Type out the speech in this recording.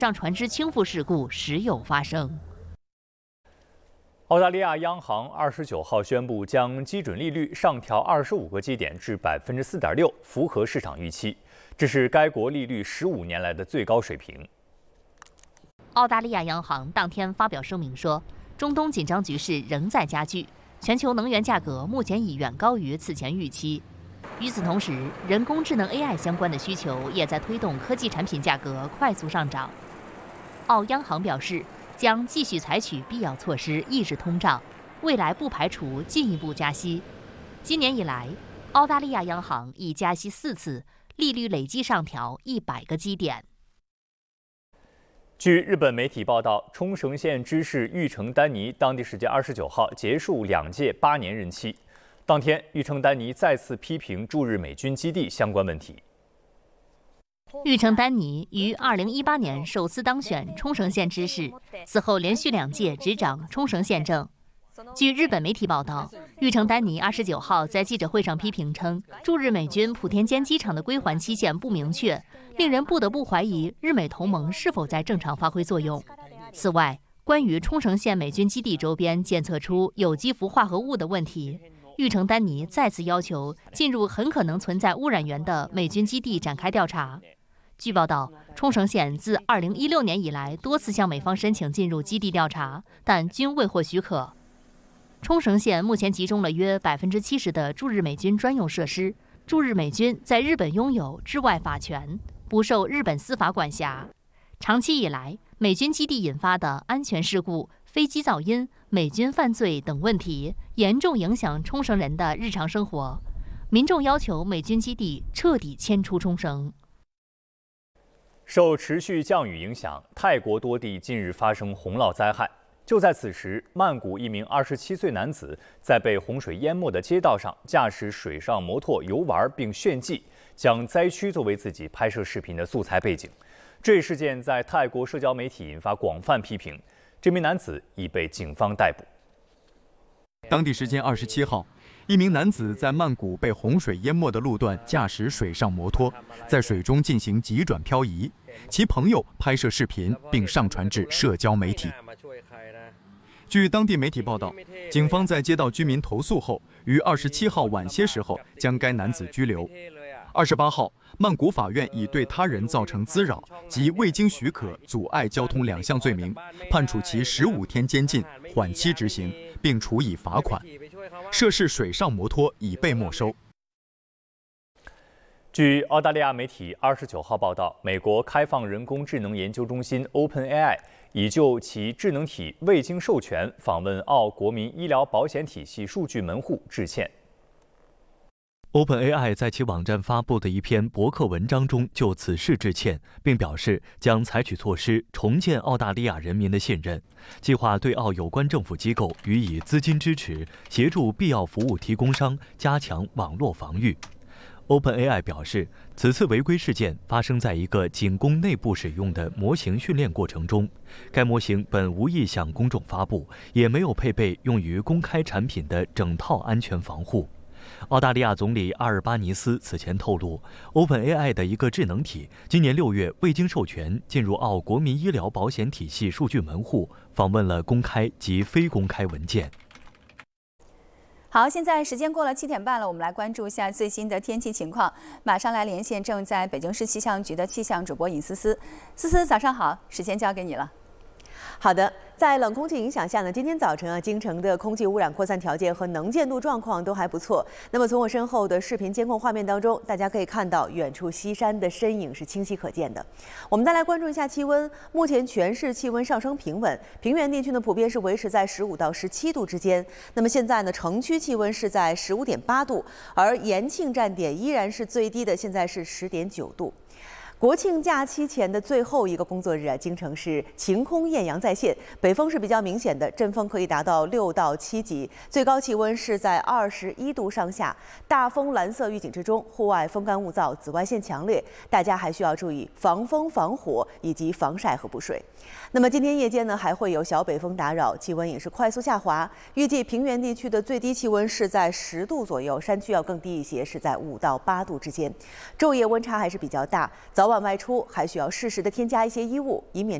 上船只倾覆事故时有发生。 澳大利亚央行29号宣布将基准利率上调25个基点至4.6%，符合市场预期。这是该国利率15年来的最高水平。 澳大利亚央行当天发表声明说，中东紧张局势仍在加剧，全球能源价格目前已远高于此前预期。与此同时，人工智能 AI 相关的需求也在推动科技产品价格快速上涨。澳央行表示，将继续采取必要措施抑制通胀，未来不排除进一步加息。今年以来，澳大利亚央行已加息4次，利率累计上调100个基点。 据日本媒体报道，冲绳县知事玉城丹尼当地时间29号结束2届8年任期。当天，玉城丹尼再次批评驻日美军基地相关问题。 玉城丹尼于2018年首次当选冲绳县知事，此后连续2届执掌冲绳县政。据日本媒体报道，玉城丹尼29号在记者会上批评称，驻日美军莆田间机场的归还期限不明确，令人不得不怀疑日美同盟是否在正常发挥作用。此外，关于冲绳县美军基地周边检测出有机氟化合物的问题，玉城丹尼再次要求进入很可能存在污染源的美军基地展开调查。据报道，冲绳县自2016年以来多次向美方申请进入基地调查，但均未获许可。冲绳县目前集中了约70%的驻日美军专用设施，驻日美军在日本拥有治外法权，不受日本司法管辖。长期以来，美军基地引发的安全事故、飞机噪音、美军犯罪等问题，严重影响冲绳人的日常生活。民众要求美军基地彻底迁出冲绳。 受持续降雨影响，泰国多地近日发生洪涝灾害。就在此时，曼谷一名27岁男子在被洪水淹没的街道上驾驶水上摩托游玩并炫技，将灾区作为自己拍摄视频的素材背景。这一事件在泰国社交媒体引发广泛批评，这名男子已被警方逮捕。 当地时间27号，一名男子在曼谷被洪水淹没的路段驾驶水上摩托，在水中进行急转漂移，其朋友拍摄视频并上传至社交媒体。据当地媒体报道，警方在接到居民投诉后，于27号晚些时候将该男子拘留。28号，曼谷法院以对他人造成滋扰及未经许可阻碍交通2项罪名，判处其15天监禁，缓期执行，并处以罚款。涉事水上摩托已被没收。 据澳大利亚媒体29号报道，美国开放人工智能研究中心 OpenAI 已就其智能体未经授权访问澳国民医疗保险体系数据门户致歉。 OpenAI 在其网站发布的一篇博客文章中就此事致歉，并表示将采取措施重建澳大利亚人民的信任，计划对澳有关政府机构予以资金支持，协助必要服务提供商加强网络防御。OpenAI 表示，此次违规事件发生在一个仅供内部使用的模型训练过程中，该模型本无意向公众发布，也没有配备用于公开产品的整套安全防护。澳大利亚总理阿尔巴尼斯此前透露 ，OpenAI 的一个智能体今年6月未经授权进入澳国民医疗保险体系数据门户，访问了公开及非公开文件。 好，现在时间过了7点半了，我们来关注一下最新的天气情况。马上来连线正在北京市气象局的气象主播尹思思。思思，早上好，时间交给你了。 好的，在冷空气影响下呢，今天早晨京城的空气污染扩散条件和能见度状况都还不错。那么从我身后的视频监控画面当中，大家可以看到远处西山的身影是清晰可见的。我们再来关注一下气温，目前全市气温上升平稳，平原地区呢普遍是维持在15到17度之间。那么现在呢，城区气温是在15.8度，而延庆站点依然是最低的，现在是10.9度。国庆假期前的最后一个工作日京城是晴空艳阳再现，北风是比较明显的，阵风可以达到6到7级，最高气温是在21度上下。大风蓝色预警之中，户外风干物燥，紫外线强烈，大家还需要注意防风防火以及防晒和补水。那么今天夜间呢，还会有小北风打扰，气温也是快速下滑。预计平原地区的最低气温是在10度左右，山区要更低一些，是在5到8度之间。昼夜温差还是比较大，早晚早晚外出还需要适时的添加一些衣物，以免